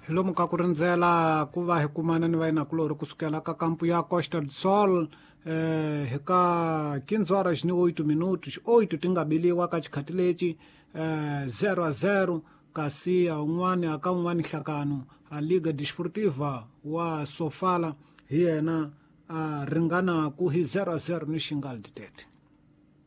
lomu ka ku rindzela ku va hi kumana ni vainakulori kusukela ka kampu ya Costa do Sol hi ka 15 horas ni 8 minutos 8 ti nga biliwa ka chikhati leci 0-0 kasi un'wana aka un'wana nhlakano a Liga Desportiva wa Sofala hi yena a ringanaku hi 0-0 ni Xingal Ditete.